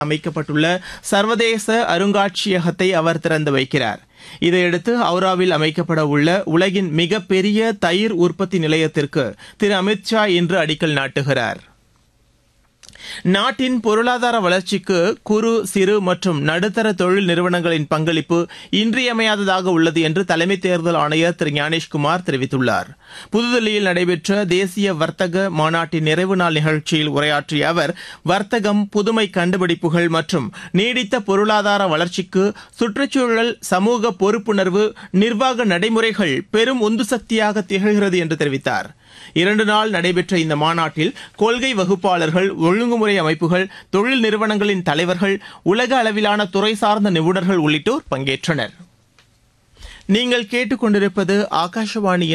அமைக்கப்பட்டுள்ள சர்வதேச அருங்காட்சியகத்தை அவர் திறந்து வைக்கிறார். இதையடுத்து ஹவுராவில் அமைக்கப்பட உள்ள உலகின் மிகப்பெரிய தயிர் உற்பத்தி நிலையத்திற்கு திரு அமித் ஷா இன்று அடிக்கல் நாட்டுகிறார். நாட்டின் பொருளாதார வளர்ச்சிக்கு குறு சிறு மற்றும் நடுத்தர தொழில் நிறுவனங்களின் பங்களிப்பு இன்றியமையாததாக உள்ளது என்று தலைமை தேர்தல் ஆணையர் திரு ஞானேஷ்குமார் தெரிவித்துள்ளார். புதுதில்லியில் நடைபெற்ற தேசிய வர்த்தக மாநாட்டின் நிறைவு நாள் நிகழ்ச்சியில் உரையாற்றிய அவர், வர்த்தகம், புதுமை கண்டுபிடிப்புகள் மற்றும் நீடித்த பொருளாதார வளர்ச்சிக்கு சுற்றுச்சூழல், சமூக பொறுப்புணர்வு, நிர்வாக நடைமுறைகள் பெரும் உந்து சக்தியாக திகழ்கிறது என்று தெரிவித்தார். 2 நாள் நடைபெற்ற இந்த மாநாட்டில் கொள்கை வகுப்பாளர்கள், ஒழுங்குமுறை அமைப்புகள், தொழில் நிறுவனங்களின் தலைவர்கள், உலக அளவிலான துறை சார்ந்த நிபுணர்கள் உள்ளிட்டோர் பங்கேற்றனர். நீங்கள் கேட்டுக்கொண்டிருப்பது ஆகாஷவாணியின்